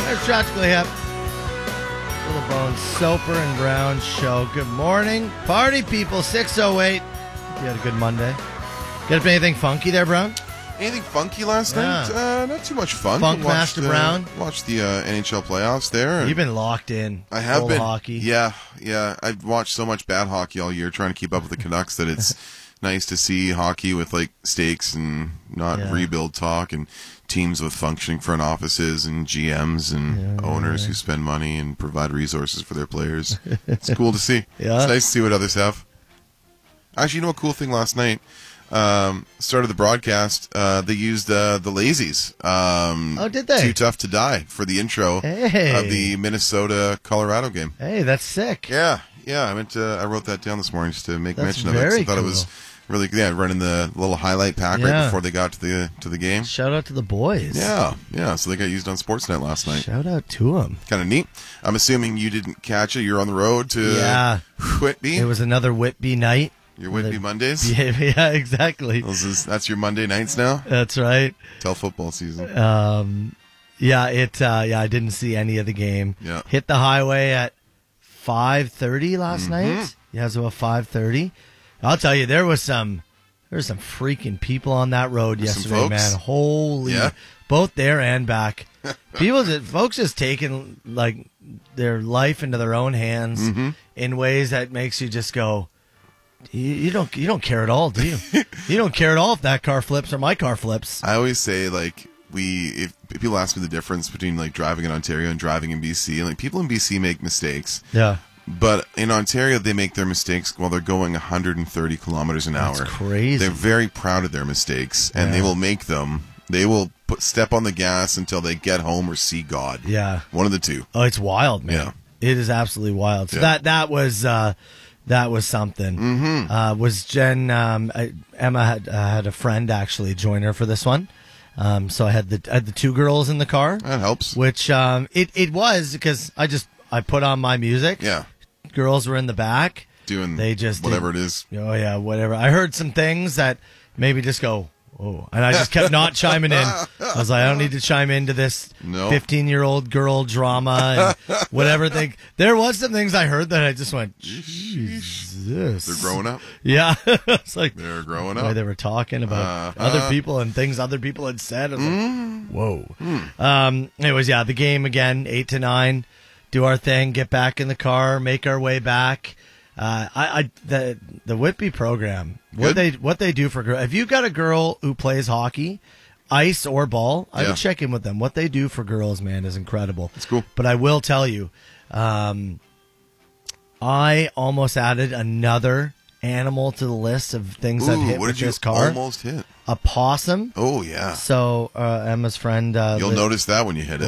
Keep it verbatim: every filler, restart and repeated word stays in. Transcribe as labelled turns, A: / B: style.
A: There's Tragically Hip. Little Bones Soper and Brown Show. Good morning. Party people, six oh eight. You had a good Monday. Get up anything funky there, Brown?
B: Anything funky last
A: Yeah.
B: night? Uh, not too much fun.
A: Funk
B: Watched,
A: Master
B: uh,
A: Brown?
B: Watched the uh, N H L playoffs there. and
A: You've been locked in.
B: I have
A: Old
B: been.
A: hockey.
B: Yeah, yeah. I've watched so much bad hockey all year trying to keep up with the Canucks that it's nice to see hockey with like stakes and not
A: Yeah.
B: rebuild talk and teams with functioning front offices and G Ms and
A: Yeah,
B: owners
A: yeah.
B: who spend money and provide resources for their players. It's cool to see.
A: Yeah.
B: It's nice to see what others have. Actually, you know a cool thing last night? Um, started the broadcast. Uh, they used uh, the Lazies. Um,
A: Oh, did they?
B: Too Tough to Die for the intro
A: Hey.
B: of the Minnesota Colorado game.
A: Hey, that's sick.
B: Yeah, yeah. I went. To, I wrote that down this morning just to make
A: That's
B: mention of it. 'cause
A: very
B: I thought
A: cool.
B: it was really yeah. Running the little highlight pack
A: Yeah.
B: right before they got to the to the game.
A: Shout out to the boys.
B: Yeah, yeah. So they got used on Sportsnet last night.
A: Shout out to them.
B: Kind of neat. I'm assuming you didn't catch it. You're on the road to
A: Yeah.
B: Whitby.
A: It was another Whitby night.
B: Your Whitby
A: The-
B: Mondays.
A: Yeah, yeah, exactly.
B: Those is, that's your Monday nights now.
A: That's right.
B: Till football season.
A: Um, yeah, it. Uh, yeah, I didn't see any of the game.
B: Yeah.
A: Hit the highway at five thirty last
B: Mm-hmm.
A: night. Yeah, it was about five thirty. I'll tell you, there was some, there was some freaking people on that road
B: There's some
A: yesterday,
B: folks?
A: man. Holy,
B: Yeah.
A: both there and back. People, just, folks, just taking like their life into their own hands
B: Mm-hmm.
A: in ways that makes you just go. You, you don't, you don't care at all, do you? You don't care at all if that car flips or my car flips.
B: I always say like we if people ask me the difference between like driving in Ontario and driving in B C, and like people in B C make mistakes,
A: Yeah.
B: but in Ontario they make their mistakes while they're going one hundred thirty kilometers an hour.
A: That's crazy.
B: They're very proud of their mistakes, and
A: Yeah.
B: they will make them. They will put step on the gas until they get home or see God.
A: Yeah.
B: One of the two.
A: Oh, it's wild, man.
B: Yeah.
A: It is absolutely wild. So
B: Yeah.
A: that that was uh, that was something. Mm-hmm. Uh, was Jen um, I, Emma had uh, had a friend actually join her for this one. Um, so I had the I had the two girls in the car,
B: That helps.
A: which um, it it was because I just I put on my music.
B: Yeah.
A: Girls were in the back.
B: Doing
A: They just
B: whatever
A: did-
B: it is.
A: Oh yeah, whatever. I heard some things that maybe just go, oh, and I just kept not chiming in. I was like, I don't need to chime into this
B: No.
A: fifteen-year-old girl drama and whatever thing. There was some things I heard that I just went, Jesus.
B: They're growing up.
A: Yeah, it's like
B: They're growing
A: the way
B: up.
A: they were talking about
B: Uh,
A: other
B: uh.
A: people and things other people had said. I was
B: Mm.
A: like, whoa. Um, anyways, yeah, the game again, eight to nine. Do our thing, get back in the car, make our way back. Uh, I, I the the Whitby program, what
B: Good.
A: they what they do for girls. If you've got a girl who plays hockey, ice or ball, I
B: Yeah.
A: would check in with them. What they do for girls, man, is incredible.
B: That's cool.
A: But I will tell you, um, I almost added another animal to the list of things I've
B: Ooh,
A: hit
B: what
A: with
B: did you
A: this car.
B: almost hit?
A: A possum.
B: Oh yeah.
A: So uh, Emma's friend, uh,
B: You'll
A: Liz-
B: notice that when you hit it.